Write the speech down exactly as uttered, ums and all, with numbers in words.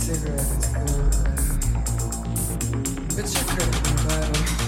cigarette is cool. But you're pretty, by the way.